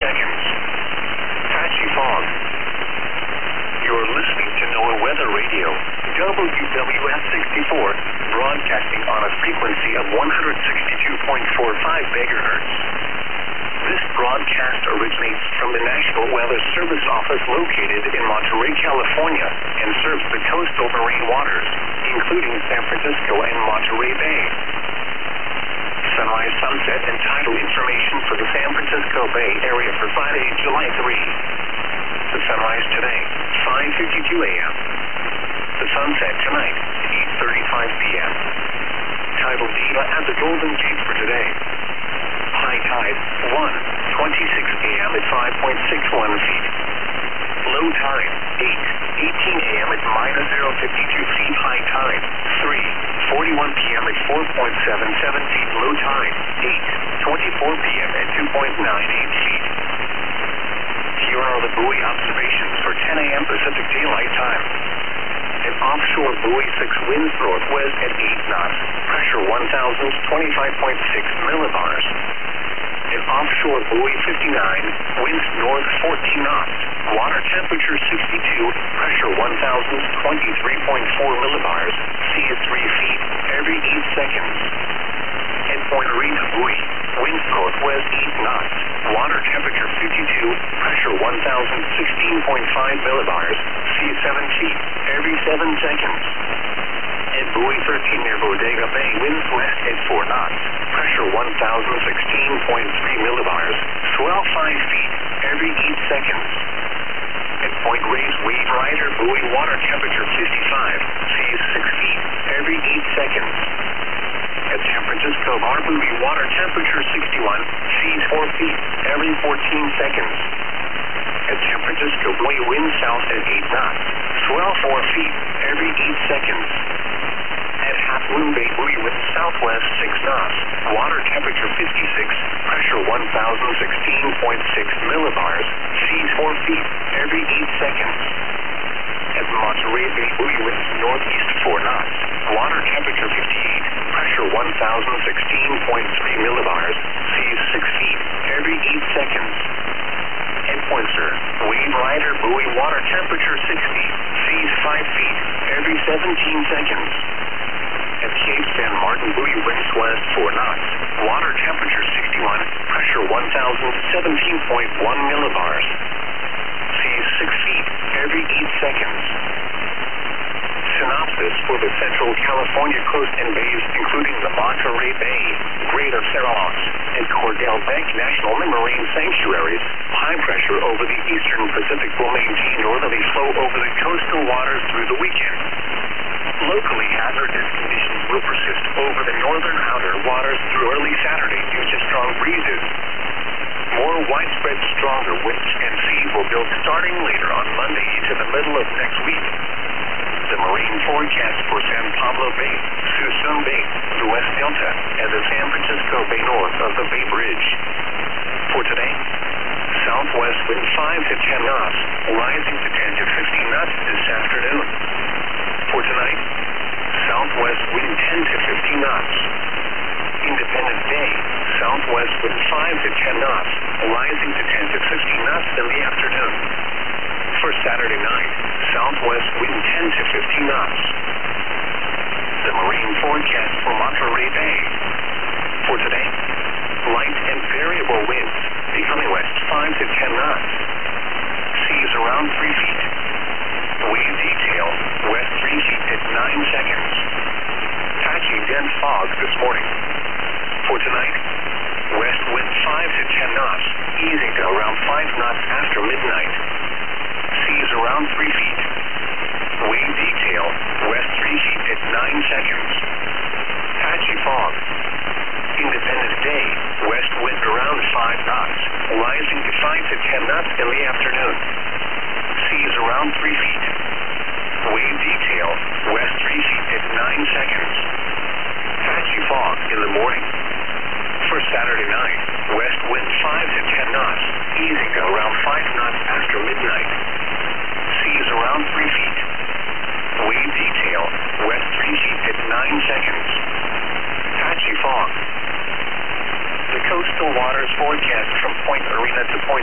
seconds. Patchy fog. You're listening to NOAA Weather Radio, WWF 64, broadcasting on a frequency of 162.45 megahertz. This broadcast originates from the National Weather Service Office located in Monterey, California, and serves the coastal marine waters, including San Francisco and Monterey Bay. Sunrise, sunset, and tidal information for the San Francisco Bay Area for Friday, July 3. The sunrise today, 5:52 a.m. The sunset tonight, 8:35 p.m. Tidal data at the Golden Gate for today. High tide, 1:26 a.m. at 5.61 feet. Low tide, 8:18 a.m. at -0.52 feet. High tide, 3:41 p.m. at 4.77 feet. Low tide, 8:24 p.m. at 2.98 feet. Here are the buoy observations for 10 a.m. Pacific Daylight Time. An offshore buoy 6 winds northwest at 8 knots, pressure 1,025.6 millibars. An offshore buoy 59, winds north 14 knots, water temperature 62, pressure 1,023.4 millibars, sea is 3 feet every 8 seconds. At Point Arena buoy, winds northwest 8 knots, water temperature 52, pressure 1,016.5 millibars, sea is 7 feet every 7 seconds. At buoy 13 near Bodega Bay, winds west at 4 knots, pressure 1,016.3 millibars, swell 5 feet every 8 seconds. At Point Reyes Wave Rider buoy, water temperature 55, sea is 6 feet every 8 seconds. At San Francisco Bar buoy, water temperature 61, sea is 4 feet every 14 seconds. At San Francisco buoy, wind south at 8 knots, swell 4 feet every 8 seconds. At Half Moon Bay buoy, wind southwest 6 knots, water temperature 56, pressure 1,016.6 millibars, sea is 4 feet every 8 seconds. At Monterey Bay buoy, winds northeast 4 knots, water temperature 58, pressure 1,016.3 millibars, sea is 6 feet every 8 seconds. At Poinsett, Wave Rider buoy, water temperature 60, sea is 5 feet every 17 seconds. At Cape San Martin buoy, winds west 4 knots, water temperature 61, pressure 1,017.1 millibars, sea is 6 feet every 8 seconds. Synopsis for the Central California coast and bays, including the Monterey Bay, Greater Fairlawn, and Cordell Bank National Marine Sanctuaries. High pressure over the eastern Pacific will maintain northerly flow over the coastal waters through the weekend. Locally, hazardous conditions will persist over the northern outer waters through early Saturday due to strong breezes. More widespread stronger winds and seas will build starting later on Monday into the middle of next week. The marine forecast for San Pablo Bay, Suisun Bay, the West Delta, and the San Francisco Bay north of the Bay Bridge. For today, southwest wind 5 to 10 knots, rising to 10 to 15 knots this afternoon. For tonight, southwest wind 10 to 15 knots. Independence Day, southwest wind 5 to 10 knots, rising to 10 to 15 knots in the afternoon. For Saturday night, southwest wind 10 to 15 knots. The marine forecast for Monterey Bay. For today, light and variable winds, becoming west 5 to 10 knots. Seas around 3 feet. Wave detail, west 3 feet at 9 seconds. Patchy dense fog this morning. For tonight, west wind 5 to 10 knots, easing to around 5 knots after midnight. Seas around 3 feet. Wave detail, west 3 feet at 9 seconds. Patchy fog. Independence Day, west wind around 5 knots, rising to 5 to 10 knots in the afternoon. Seas around 3 feet. Wave detail, west 3 feet at 9 seconds. Patchy fog in the morning. For Saturday night, west wind 5 to 10 knots, easing to around 5 knots after midnight. Seas around 3 feet. Wave detail, west 3 feet at 9 seconds. Patchy fog. The coastal waters forecast from Point Arena to Point